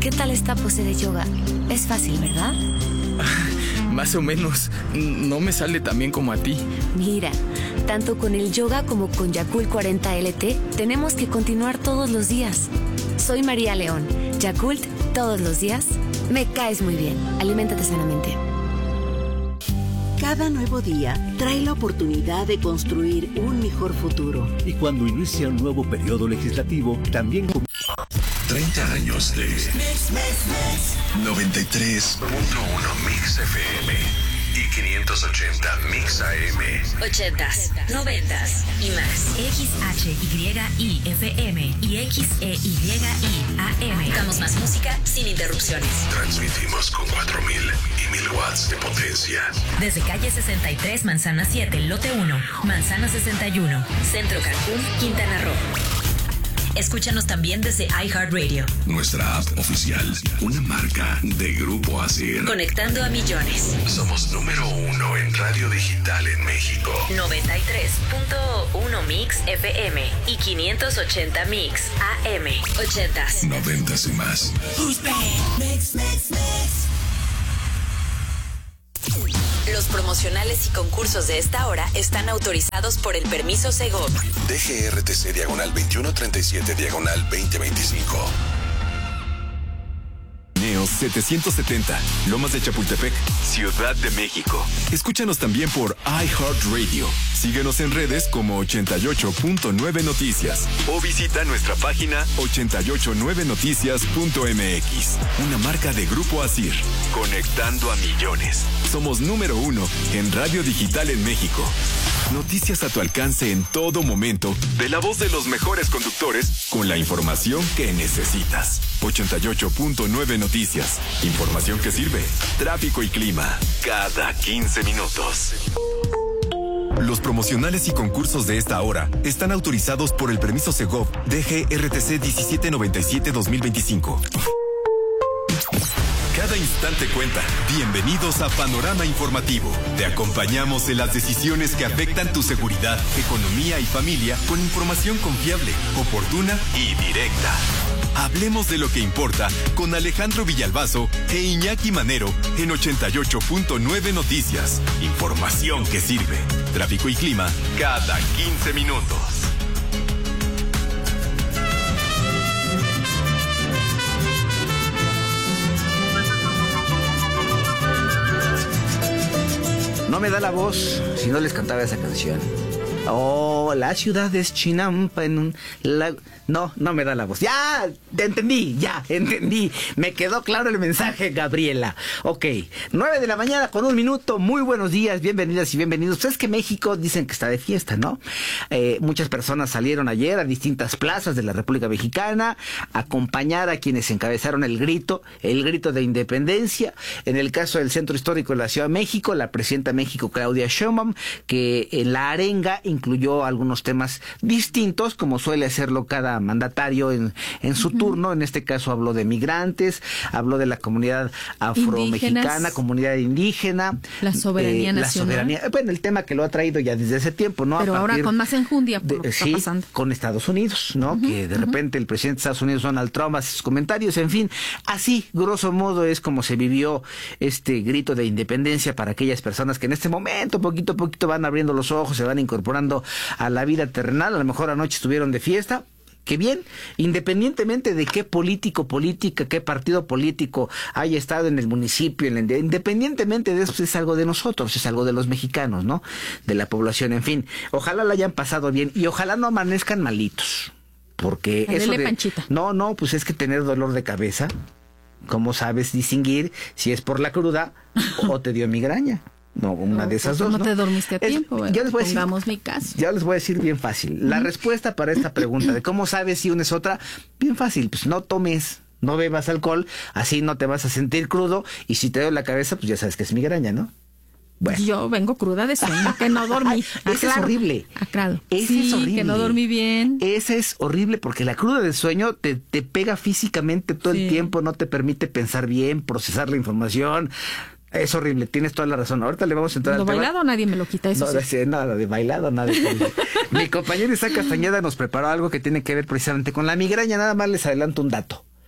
¿Qué tal esta pose de yoga? Es fácil, ¿verdad? Más o menos. No me sale tan bien como a ti. Mira, tanto con el yoga como con Yakult 40 LT, tenemos que continuar todos los días. Soy María León. Yakult, todos los días. Me caes muy bien. Aliméntate sanamente. Cada nuevo día trae la oportunidad de construir un mejor futuro. Y cuando inicia un nuevo periodo legislativo, también... 30 años de 93.1 Mix FM y 580 Mix AM. 80s, 90s y más. XHYI FM y XEYI AM. Damos más música sin interrupciones. Transmitimos con 4.000 y 1.000 watts de potencia. Desde calle 63, Manzana 7, lote 1, Manzana 61, Centro Cancún, Quintana Roo. Escúchanos también desde iHeartRadio. Nuestra app oficial, una marca de Grupo ASIR. Conectando a millones. Somos número 1 en radio digital en México. 93.1 Mix FM y 580 Mix AM. 80s. 90s y más. Los promocionales y concursos de esta hora están autorizados por el permiso Segov. DGRTC /2137/2025. Neo 770, Lomas de Chapultepec, Ciudad de México. Escúchanos también por iHeartRadio. Síguenos en redes como 88.9 Noticias o visita nuestra página 889noticias.mx. Una marca de Grupo ASIR. Conectando a millones. Somos número 1 en radio digital en México. Noticias a tu alcance en todo momento, de la voz de los mejores conductores, con la información que necesitas. 88.9 Noticias. Información que sirve. Tráfico y clima. Cada 15 minutos. Los promocionales y concursos de esta hora están autorizados por el permiso Segov DGRTC 1797-2025. Cada instante cuenta. Bienvenidos a Panorama Informativo. Te acompañamos en las decisiones que afectan tu seguridad, economía y familia con información confiable, oportuna y directa. Hablemos de lo que importa con Alejandro Villalbazo e Iñaki Manero en 88.9 Noticias. Información que sirve. Tráfico y clima cada 15 minutos. No me da la voz si no les cantaba esa canción. Oh, la ciudad es Chinampa en un lago. No me da la voz. Ya entendí. Me quedó claro el mensaje, Gabriela. Ok, 9 de la mañana con 1 minuto. Muy buenos días, bienvenidas y bienvenidos. Ustedes que México dicen que está de fiesta, ¿no? Muchas personas salieron ayer a distintas plazas de la República Mexicana a acompañar a quienes encabezaron el grito de independencia. En el caso del Centro Histórico de la Ciudad de México, la presidenta de México, Claudia Sheinbaum, que en la arenga incluyó algunos temas distintos, como suele hacerlo cada mandatario en su turno. En este caso habló de migrantes, habló de la comunidad afromexicana, comunidad indígena, la soberanía nacional. Bueno, el tema que lo ha traído ya desde ese tiempo, ¿no? Pero ahora con más enjundia por lo que está pasando. Con Estados Unidos, ¿no? Que de repente el presidente de Estados Unidos, Donald Trump, hace sus comentarios, en fin, así, grosso modo, es como se vivió este grito de independencia para aquellas personas que en este momento, poquito a poquito, van abriendo los ojos, se van incorporando a la vida terrenal. A lo mejor anoche estuvieron de fiesta. Qué bien, independientemente de qué política, qué partido político haya estado en el municipio, independientemente de eso, es algo de nosotros, es algo de los mexicanos, ¿no? De la población, en fin. Ojalá la hayan pasado bien y ojalá no amanezcan malitos, porque eso de... Panchita. No, pues es que tener dolor de cabeza, ¿cómo sabes distinguir si es por la cruda o te dio migraña? No, una de esas dos. No te dormiste a tiempo. Ya les voy a decir, mi caso. Ya les voy a decir bien fácil. La respuesta para esta pregunta de cómo sabes si una es otra, bien fácil. Pues no tomes, no bebas alcohol, así no te vas a sentir crudo. Y si te duele la cabeza, pues ya sabes que es migraña, ¿no? Bueno. Yo vengo cruda de sueño, que no dormí. Ese es horrible. Claro. Ese es horrible. Que no dormí bien. Ese es horrible porque la cruda del sueño te pega físicamente todo el tiempo, no te permite pensar bien, procesar la información. Es horrible, tienes toda la razón. Ahorita le vamos a entrar al tema. Bailado nadie me lo quita, eso sí. Nada de bailado, nada de... Mi compañero Isaac Castañeda nos preparó algo que tiene que ver precisamente con la migraña. Nada más les adelanto un dato.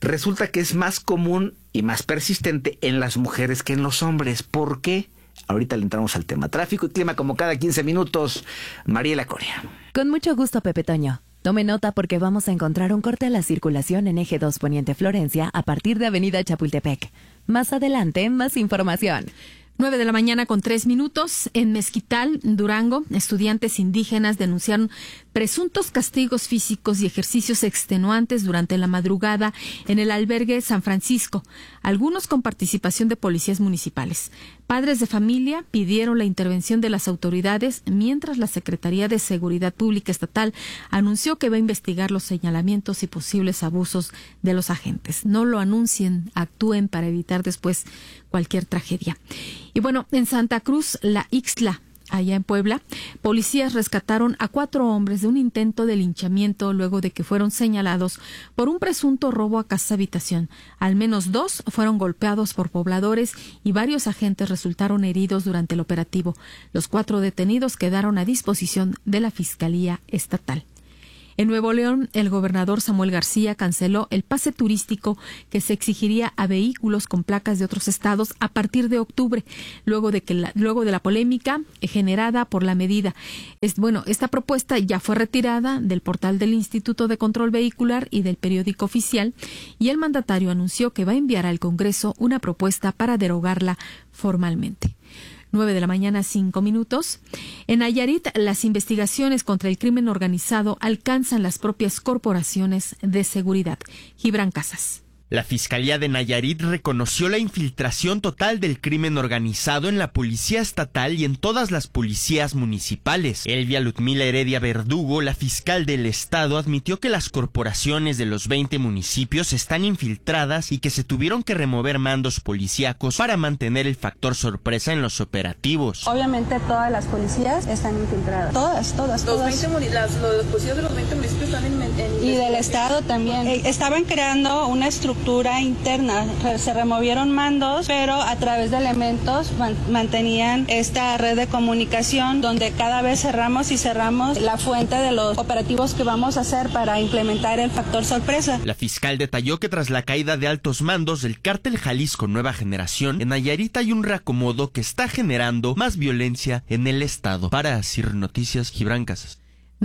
resulta que es más común y más persistente en las mujeres que en los hombres. ¿Por qué? Ahorita le entramos al tema. Tráfico y clima como cada 15 minutos. Mariela Coria. Con mucho gusto, Pepe Toño. Tome nota porque vamos a encontrar un corte a la circulación en Eje 2 Poniente Florencia a partir de Avenida Chapultepec. Más adelante, más información. 9:03 a.m. En Mezquital, Durango, estudiantes indígenas denunciaron presuntos castigos físicos y ejercicios extenuantes durante la madrugada en el albergue San Francisco, algunos con participación de policías municipales. Padres de familia pidieron la intervención de las autoridades, mientras la Secretaría de Seguridad Pública Estatal anunció que va a investigar los señalamientos y posibles abusos de los agentes. No lo anuncien, actúen para evitar después cualquier tragedia. Y bueno, en Santa Cruz, la Ixtla, allá en Puebla, policías rescataron a 4 hombres de un intento de linchamiento luego de que fueron señalados por un presunto robo a casa habitación. Al menos 2 fueron golpeados por pobladores y varios agentes resultaron heridos durante el operativo. Los 4 detenidos quedaron a disposición de la Fiscalía Estatal. En Nuevo León, el gobernador Samuel García canceló el pase turístico que se exigiría a vehículos con placas de otros estados a partir de octubre, luego de la polémica generada por la medida. Esta propuesta ya fue retirada del portal del Instituto de Control Vehicular y del periódico oficial, y el mandatario anunció que va a enviar al Congreso una propuesta para derogarla formalmente. 9:05 a.m. En Nayarit, las investigaciones contra el crimen organizado alcanzan las propias corporaciones de seguridad. Gibran Casas. La Fiscalía de Nayarit reconoció la infiltración total del crimen organizado en la Policía Estatal y en todas las policías municipales. Elvia Ludmila Heredia Verdugo, la fiscal del estado, admitió que las corporaciones de los 20 municipios están infiltradas y que se tuvieron que remover mandos policíacos para mantener el factor sorpresa en los operativos. Obviamente todas las policías están infiltradas. Todas. Los policías de los 20 municipios están y del estado también. Estaban creando una estructura interna, se removieron mandos, pero a través de elementos mantenían esta red de comunicación donde cada vez cerramos la fuente de los operativos que vamos a hacer para implementar el factor sorpresa. La fiscal detalló que tras la caída de altos mandos del cártel Jalisco Nueva Generación, en Nayarit hay un reacomodo que está generando más violencia en el estado. Para Asir Noticias, Gibran Casas.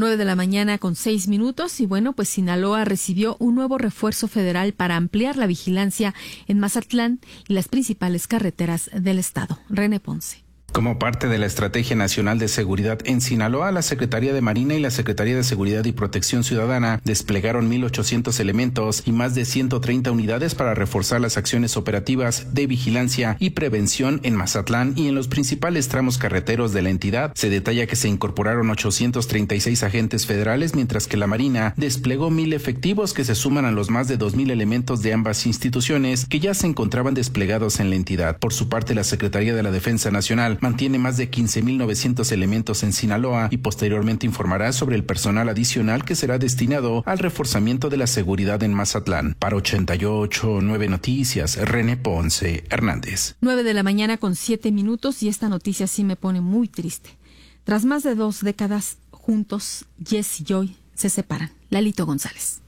9:06 a.m. Y bueno, pues Sinaloa recibió un nuevo refuerzo federal para ampliar la vigilancia en Mazatlán y las principales carreteras del estado. René Ponce. Como parte de la Estrategia Nacional de Seguridad en Sinaloa, la Secretaría de Marina y la Secretaría de Seguridad y Protección Ciudadana desplegaron 1,800 elementos y más de 130 unidades para reforzar las acciones operativas de vigilancia y prevención en Mazatlán y en los principales tramos carreteros de la entidad. Se detalla que se incorporaron 836 agentes federales, mientras que la Marina desplegó 1,000 efectivos que se suman a los más de 2,000 elementos de ambas instituciones que ya se encontraban desplegados en la entidad. Por su parte, la Secretaría de la Defensa Nacional mantiene más de 15,900 elementos en Sinaloa y posteriormente informará sobre el personal adicional que será destinado al reforzamiento de la seguridad en Mazatlán. Para 88.9 Noticias, René Ponce Hernández. 9:07 a.m. y esta noticia sí me pone muy triste. Tras más de 2 décadas juntos, Jess y Joy se separan. Lalito González.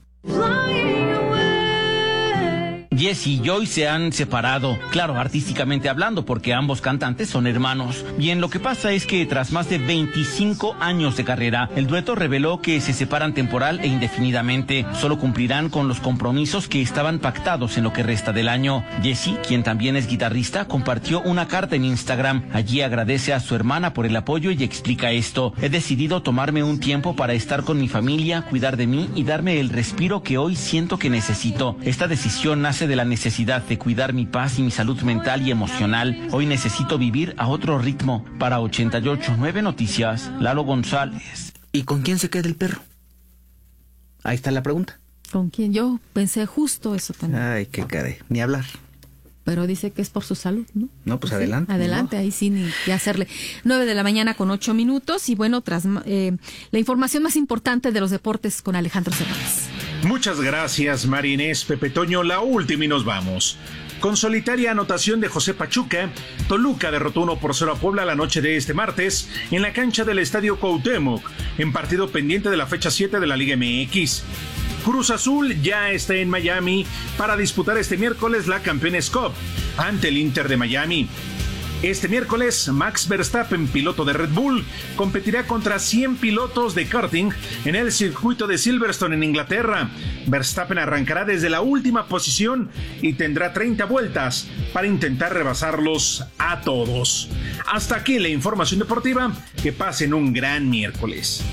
Jess y Joy se han separado, claro, artísticamente hablando, porque ambos cantantes son hermanos. Bien, lo que pasa es que tras más de 25 años de carrera, el dueto reveló que se separan temporal e indefinidamente. Solo cumplirán con los compromisos que estaban pactados en lo que resta del año. Jessie, quien también es guitarrista, compartió una carta en Instagram. Allí agradece a su hermana por el apoyo y explica esto: he decidido tomarme un tiempo para estar con mi familia, cuidar de mí y darme el respiro que hoy siento que necesito. Esta decisión nace de la necesidad de cuidar mi paz y mi salud mental y emocional. Hoy necesito vivir a otro ritmo. Para 88.9 Noticias, Lalo González. ¿Y con quién se queda el perro? Ahí está la pregunta. ¿Con quién? Yo pensé justo eso también. Ay, qué caray, ni hablar. Pero dice que es por su salud, ¿no? No, pues adelante. Adelante, no. Ahí sí, ni qué hacerle. 9:08 a.m. y bueno, tras la información más importante de los deportes con Alejandro Cervantes. Muchas gracias, María Inés, Pepe Toño. La última y nos vamos. Con solitaria anotación de José Pachuca, Toluca derrotó 1-0 a Puebla la noche de este martes en la cancha del Estadio Cuauhtémoc, en partido pendiente de la fecha 7 de la Liga MX. Cruz Azul ya está en Miami para disputar este miércoles la Campeones Cup ante el Inter de Miami. Este miércoles, Max Verstappen, piloto de Red Bull, competirá contra 100 pilotos de karting en el circuito de Silverstone en Inglaterra. Verstappen arrancará desde la última posición y tendrá 30 vueltas para intentar rebasarlos a todos. Hasta aquí la información deportiva. Que pasen un gran miércoles.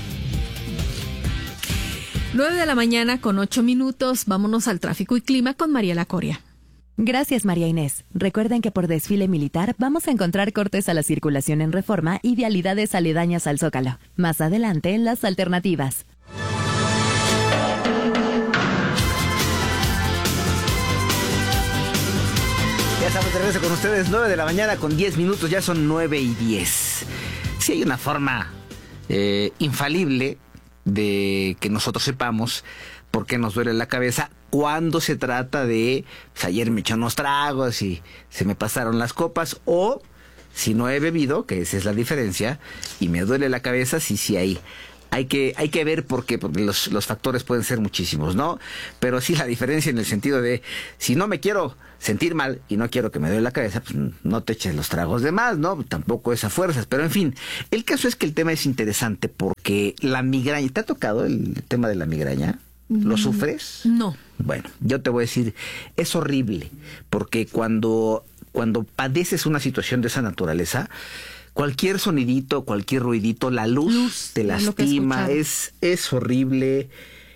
9:08 a.m. Vámonos al tráfico y clima con Mariela Coria. Gracias, María Inés. Recuerden que por desfile militar vamos a encontrar cortes a la circulación en Reforma y vialidades aledañas al Zócalo. Más adelante, las alternativas. Ya estamos de regreso con ustedes, 9:10 a.m, ya son 9:10. Sí hay una forma infalible de que nosotros sepamos por qué nos duele la cabeza cuando se trata de, pues ayer me eché unos tragos y se me pasaron las copas, o si no he bebido, que esa es la diferencia, y me duele la cabeza, sí hay que ver por qué, porque los factores pueden ser muchísimos, ¿no? Pero sí la diferencia en el sentido de, si no me quiero sentir mal y no quiero que me duele la cabeza, pues no te eches los tragos de más, ¿no? Tampoco es a fuerzas, pero en fin, el caso es que el tema es interesante porque la migraña, ¿te ha tocado el tema de la migraña? ¿Lo sufres? No. Bueno, yo te voy a decir, es horrible, porque cuando padeces una situación de esa naturaleza, cualquier sonidito, cualquier ruidito, la luz te lastima, es horrible.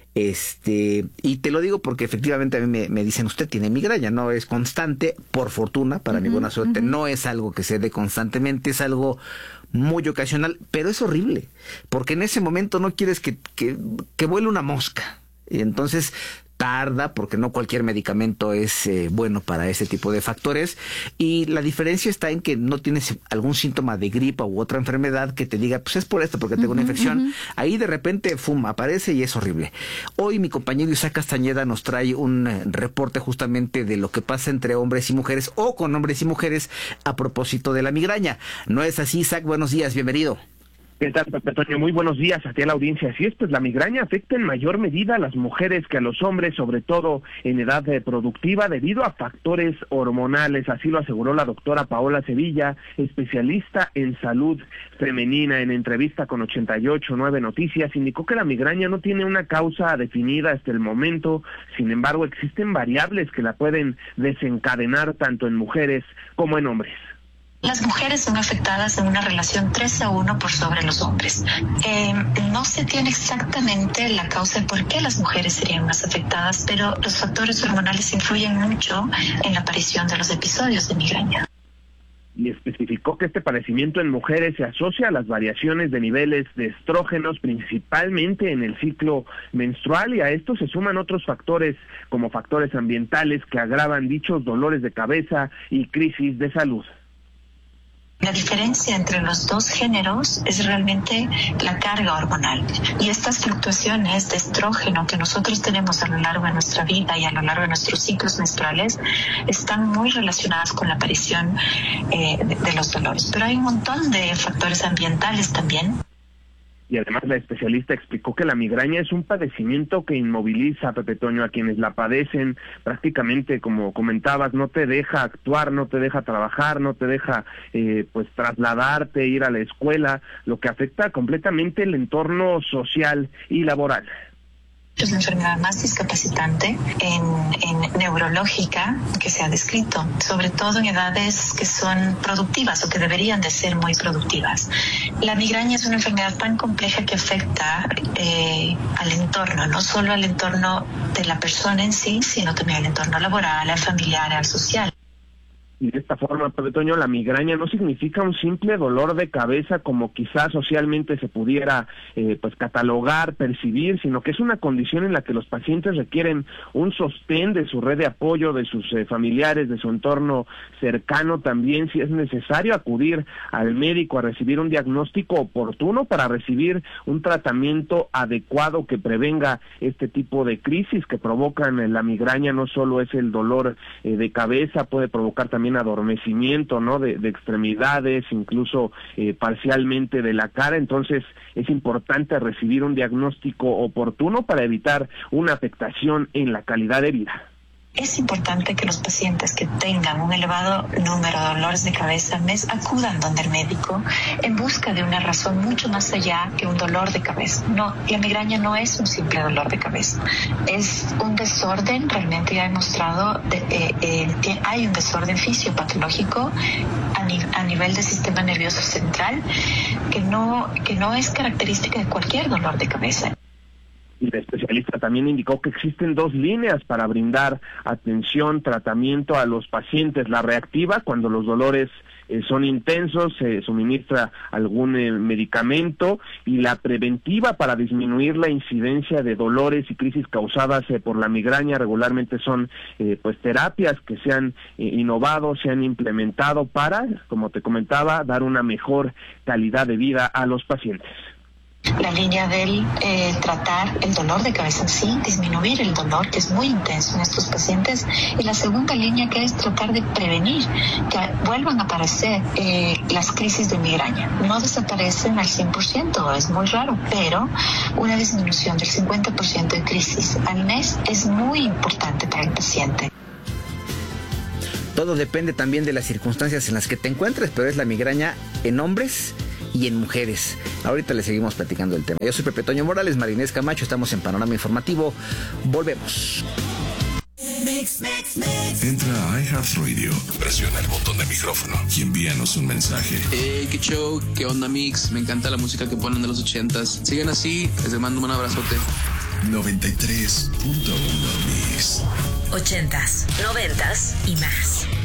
Y te lo digo porque efectivamente a mí me dicen, usted tiene migraña, no es constante, por fortuna, para mi buena suerte, no es algo que se dé constantemente, es algo muy ocasional, pero es horrible, porque en ese momento no quieres que vuele una mosca, y entonces tarda, porque no cualquier medicamento es bueno para ese tipo de factores, y la diferencia está en que no tienes algún síntoma de gripa u otra enfermedad que te diga, pues es por esto, porque tengo una infección. Ahí de repente, aparece y es horrible. Hoy mi compañero Isaac Castañeda nos trae un reporte justamente de lo que pasa entre hombres y mujeres, o con hombres y mujeres, a propósito de la migraña. ¿No es así, Isaac? Buenos días, bienvenido. ¿Qué tal, Pepe Toño? Muy buenos días a ti, a la audiencia. Así es, pues la migraña afecta en mayor medida a las mujeres que a los hombres, sobre todo en edad productiva, debido a factores hormonales. Así lo aseguró la doctora Paola Sevilla, especialista en salud femenina. En entrevista con 88.9 Noticias, indicó que la migraña no tiene una causa definida hasta el momento. Sin embargo, existen variables que la pueden desencadenar tanto en mujeres como en hombres. Las mujeres son afectadas en una relación 3-1 por sobre los hombres. No se tiene exactamente la causa de por qué las mujeres serían más afectadas, pero los factores hormonales influyen mucho en la aparición de los episodios de migraña. Y especificó que este padecimiento en mujeres se asocia a las variaciones de niveles de estrógenos, principalmente en el ciclo menstrual, y a esto se suman otros factores, como factores ambientales, que agravan dichos dolores de cabeza y crisis de salud. La diferencia entre los dos géneros es realmente la carga hormonal, y estas fluctuaciones de estrógeno que nosotros tenemos a lo largo de nuestra vida y a lo largo de nuestros ciclos menstruales están muy relacionadas con la aparición de los dolores. Pero hay un montón de factores ambientales también. Y además la especialista explicó que la migraña es un padecimiento que inmoviliza, Pepe Toño, a quienes la padecen. Prácticamente, como comentabas, no te deja actuar, no te deja trabajar, no te deja pues trasladarte, ir a la escuela, lo que afecta completamente el entorno social y laboral. Es la enfermedad más discapacitante en neurológica que se ha descrito, sobre todo en edades que son productivas o que deberían de ser muy productivas. La migraña es una enfermedad tan compleja que afecta al entorno, no solo al entorno de la persona en sí, sino también al entorno laboral, al familiar, al social. Y de esta forma, Pepe Toño, la migraña no significa un simple dolor de cabeza como quizás socialmente se pudiera pues catalogar, percibir, sino que es una condición en la que los pacientes requieren un sostén de su red de apoyo, de sus familiares, de su entorno cercano. También, si es necesario, acudir al médico a recibir un diagnóstico oportuno para recibir un tratamiento adecuado que prevenga este tipo de crisis que provocan la migraña. No solo es el dolor de cabeza, puede provocar también también adormecimiento, ¿no? De extremidades, incluso parcialmente de la cara. Entonces es importante recibir un diagnóstico oportuno para evitar una afectación en la calidad de vida. Es importante que los pacientes que tengan un elevado número de dolores de cabeza al mes acudan donde el médico en busca de una razón mucho más allá que un dolor de cabeza. No, la migraña no es un simple dolor de cabeza, es un desorden, realmente ya demostrado, hay un desorden fisiopatológico a nivel del sistema nervioso central que no es característica de cualquier dolor de cabeza. Y la especialista también indicó que existen 2 líneas para brindar atención, tratamiento a los pacientes. La reactiva, cuando los dolores son intensos, se suministra algún medicamento, y la preventiva, para disminuir la incidencia de dolores y crisis causadas por la migraña. Regularmente son pues terapias que se han innovado, se han implementado para, como te comentaba, dar una mejor calidad de vida a los pacientes. La línea del tratar el dolor de cabeza en sí, disminuir el dolor, que es muy intenso en estos pacientes, y la segunda línea, que es tratar de prevenir que vuelvan a aparecer las crisis de migraña. No desaparecen al 100%, es muy raro, pero una disminución del 50% de crisis al mes es muy importante para el paciente. Todo depende también de las circunstancias en las que te encuentres, pero es la migraña en hombres y en mujeres. Ahorita le seguimos platicando el tema. Yo soy Pepe Toño Morales, Marinés Camacho, estamos en Panorama Informativo. Volvemos. Entra a iHeartRadio, presiona el botón de micrófono y envíanos un mensaje. Qué show, qué onda mix, me encanta la música que ponen de los 80s. Sigan así, les mando un abrazote. 93.1 Mix. 80s, 90s y más.